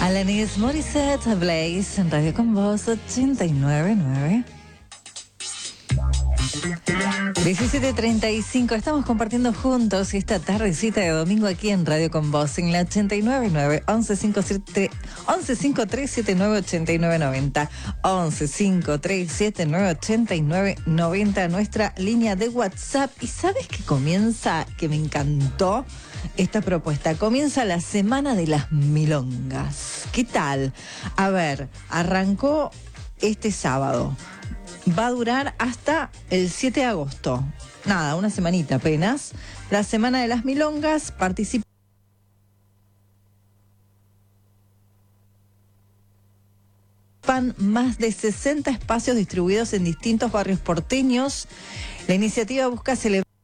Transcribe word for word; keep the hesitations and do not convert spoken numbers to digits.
Alanis Morissette, Blaze, en Radio Con Vos ochenta y nueve punto nueve. diecisiete treinta y cinco, estamos compartiendo juntos esta tardecita de domingo aquí en Radio Con Vos, en la ochenta y nueve punto nueve, once cinco tres siete nueve ochenta y nueve noventa, once cinco tres siete nueve ochenta y nueve noventa, nuestra línea de WhatsApp. Y sabes que comienza, que me encantó esta propuesta, comienza la semana de las milongas. ¿Qué tal? A ver, arrancó este sábado. Va a durar hasta el siete de agosto. Nada, una semanita apenas. La Semana de las Milongas, participan más de sesenta espacios distribuidos en distintos barrios porteños. La iniciativa busca celebrar